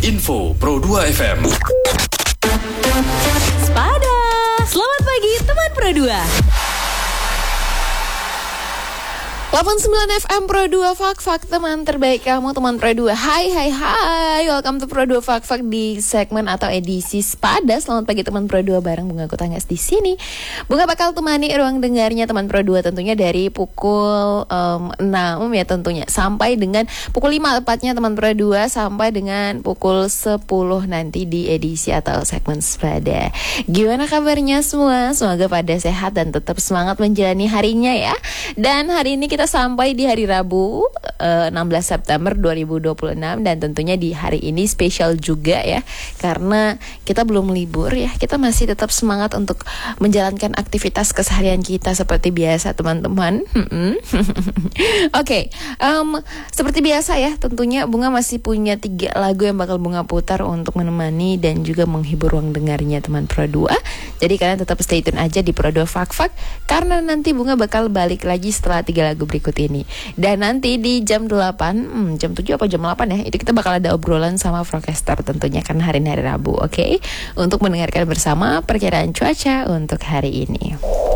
Info Pro 2 FM. Sepada, selamat pagi teman Pro 2. 89 FM Pro 2 Fak teman terbaik kamu, teman Pro 2. Hai, welcome to Pro 2 Fak di segmen atau edisi Sepada. Selamat pagi teman Pro 2 bareng Bunga Kutanggas di sini. Bunga bakal temani ruang dengarnya teman Pro 2 tentunya dari pukul 6 ya tentunya sampai dengan pukul 5 tepatnya teman Pro 2 sampai dengan pukul 10 nanti di edisi atau segmen Sepada. Gimana kabarnya semua? Semoga pada sehat dan tetap semangat menjalani harinya ya. Dan hari ini kita sampai di hari Rabu 16 September 2026 dan tentunya di hari ini spesial juga ya karena kita belum libur ya, kita masih tetap semangat untuk menjalankan aktivitas keseharian kita seperti biasa teman-teman. Oke, seperti biasa ya tentunya Bunga masih punya 3 lagu yang bakal Bunga putar untuk menemani dan juga menghibur ruang dengarnya teman Pro 2. Jadi kalian tetap stay tune aja di Pro 2 Fak karena nanti Bunga bakal balik lagi setelah 3 lagu berikut ini. Dan nanti di jam 8, jam 7 apa jam 8 ya, itu kita bakal ada obrolan sama Forecaster tentunya karena hari ini hari Rabu, oke? Untuk mendengarkan bersama perkiraan cuaca untuk hari ini.